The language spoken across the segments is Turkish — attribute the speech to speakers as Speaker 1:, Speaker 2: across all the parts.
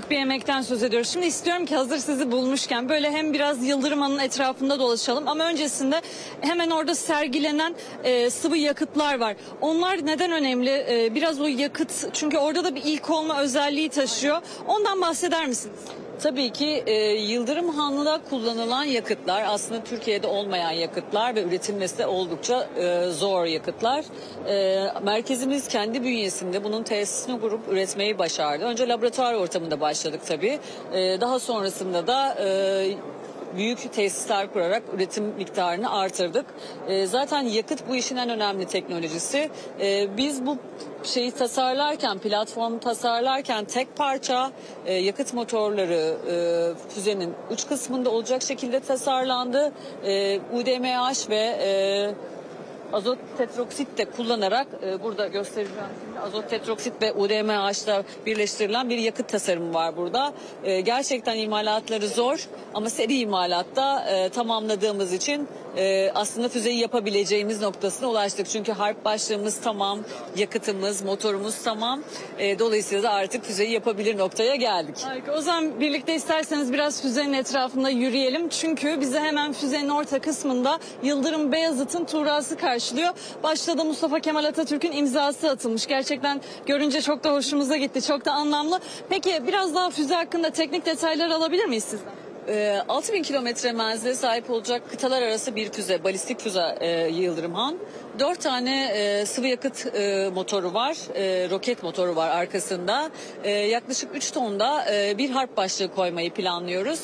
Speaker 1: büyük bir emekten söz ediyoruz. Şimdi istiyorum ki hazır sizi bulmuşken böyle hem biraz Yıldırım Han'ın etrafında dolaşalım ama öncesinde hemen orada sergilenen sıvı yakıtlar var. Onlar neden önemli? Biraz o yakıt, çünkü orada da bir ilk olma özelliği taşıyor. Ondan bahseder misiniz?
Speaker 2: Tabii ki Yıldırım Han'da kullanılan yakıtlar aslında Türkiye'de olmayan yakıtlar ve üretilmesi de oldukça zor yakıtlar. Merkezimiz kendi bünyesinde bunun tesisini kurup üretmeyi başardı. Önce laboratuvar ortamında başladık tabii. Daha sonrasında da büyük tesisler kurarak üretim miktarını artırdık. Zaten yakıt bu işin en önemli teknolojisi. Biz bu şeyi tasarlarken, platformu tasarlarken tek parça yakıt motorları füzenin uç kısmında olacak şekilde tasarlandı. UDMH ve azot tetroksit de kullanarak burada göstereceğim şimdi azot tetroksit ve UDMH'la birleştirilen bir yakıt tasarımı var burada. Gerçekten imalatları zor ama seri imalatta tamamladığımız için aslında füzeyi yapabileceğimiz noktasına ulaştık. Çünkü harp başlığımız tamam, yakıtımız, motorumuz tamam. Dolayısıyla artık füzeyi yapabilir noktaya geldik.
Speaker 1: Harika. O zaman birlikte isterseniz biraz füzenin etrafında yürüyelim. Çünkü bize hemen füzenin orta kısmında Yıldırım Beyazıt'ın tuğrası karşılıyor. Başta da Mustafa Kemal Atatürk'ün imzası atılmış. Gerçekten görünce çok da hoşumuza gitti. Çok da anlamlı. Peki biraz daha füze hakkında teknik detaylar alabilir miyiz sizden?
Speaker 2: 6000 kilometre menzile sahip olacak kıtalar arası bir füze, balistik füze Yıldırım Han. 4 tane sıvı yakıt motoru var, roket motoru var arkasında. Yaklaşık 3 tonda bir harp başlığı koymayı planlıyoruz.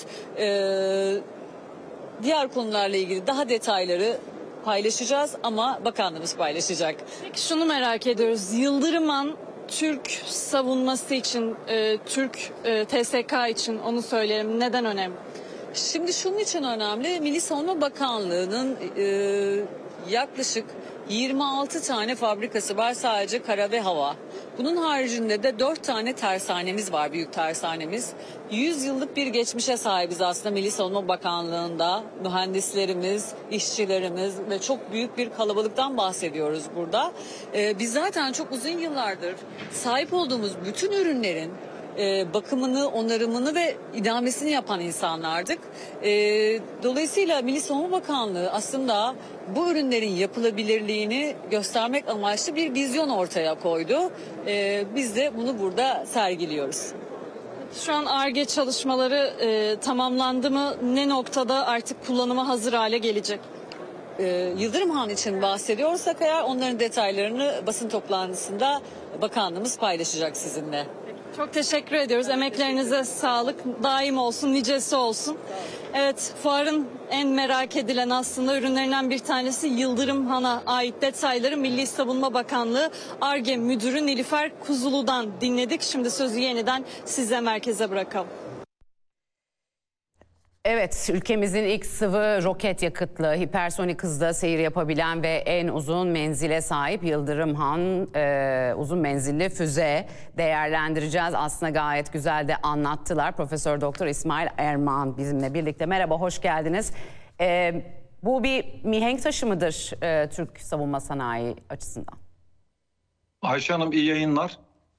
Speaker 2: Diğer konularla ilgili daha detayları paylaşacağız ama bakanlığımız paylaşacak.
Speaker 1: Peki şunu merak ediyoruz. Yıldırım Han Türk savunması için, Türk TSK için onu söyleyelim. Neden önemli?
Speaker 2: Şimdi şunun için önemli. Milli Savunma Bakanlığı'nın yaklaşık 26 tane fabrikası var sadece kara ve hava. Bunun haricinde de 4 tane tersanemiz var, büyük tersanemiz. 100 yıllık bir geçmişe sahibiz aslında Milli Savunma Bakanlığı'nda. Mühendislerimiz, işçilerimiz ve çok büyük bir kalabalıktan bahsediyoruz burada. Biz zaten çok uzun yıllardır sahip olduğumuz bütün ürünlerin bakımını, onarımını ve idamesini yapan insanlardık. Dolayısıyla Milli Savunma Bakanlığı aslında bu ürünlerin yapılabilirliğini göstermek amaçlı bir vizyon ortaya koydu. Biz de bunu burada sergiliyoruz.
Speaker 1: Şu an Ar-Ge çalışmaları tamamlandı mı? Ne noktada artık kullanıma hazır hale gelecek?
Speaker 2: Yıldırım Han için bahsediyorsak eğer onların detaylarını basın toplantısında bakanlığımız paylaşacak sizinle.
Speaker 1: Çok teşekkür ediyoruz. Emeklerinize sağlık. Daim olsun, nicesi olsun. Evet, fuarın en merak edilen aslında ürünlerinden bir tanesi Yıldırım Han'a ait detayları Milli Savunma Bakanlığı Ar-Ge Müdürü Nilüfer Kuzulu'dan dinledik. Şimdi sözü yeniden size merkeze bırakalım.
Speaker 3: Evet, ülkemizin ilk sıvı roket yakıtlı, hipersonik hızda seyir yapabilen ve en uzun menzile sahip Yıldırım Han uzun menzilli füze değerlendireceğiz. Aslında gayet güzel de anlattılar. Profesör Doktor İsmail Erman bizimle birlikte. Merhaba, hoş geldiniz. Bu bir mihenk taşı mıdır Türk savunma sanayi açısından?
Speaker 4: Ayşe Hanım, iyi yayınlar.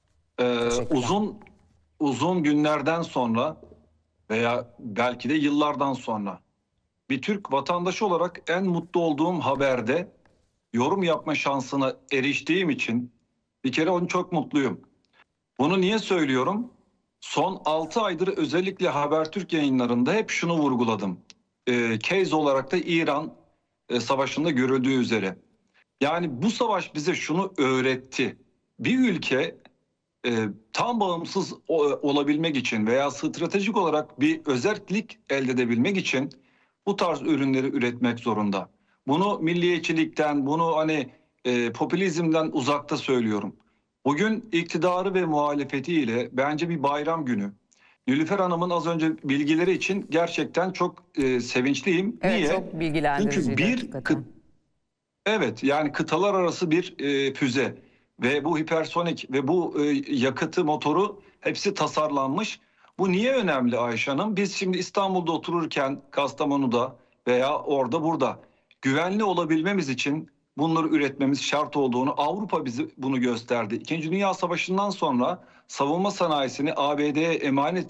Speaker 4: Uzun günlerden sonra veya belki de yıllardan sonra bir Türk vatandaşı olarak en mutlu olduğum haberde yorum yapma şansına eriştiğim için bir kere onu çok mutluyum. Bunu niye söylüyorum? Son 6 aydır özellikle Habertürk yayınlarında hep şunu vurguladım. Case olarak da İran savaşında görüldüğü üzere. Yani bu savaş bize şunu öğretti. Bir ülke tam bağımsız olabilmek için veya stratejik olarak bir özellik elde edebilmek için bu tarz ürünleri üretmek zorunda. Bunu milliyetçilikten, bunu popülizmden uzakta söylüyorum. Bugün iktidarı ve muhalefetiyle bence bir bayram günü. Nilüfer Hanım'ın az önce bilgileri için gerçekten çok sevinçliyim.
Speaker 3: Evet,
Speaker 4: niye?
Speaker 3: çok bilgilendiriciydi.
Speaker 4: Çünkü evet, yani kıtalar arası bir füze. Ve bu hipersonik ve bu yakıtı motoru hepsi tasarlanmış. Bu niye önemli Ayşe Hanım? Biz şimdi İstanbul'da otururken Kastamonu'da veya orada burada güvenli olabilmemiz için bunları üretmemiz şart olduğunu Avrupa bizi bunu gösterdi. İkinci Dünya Savaşı'ndan sonra savunma sanayisini ABD'ye emanet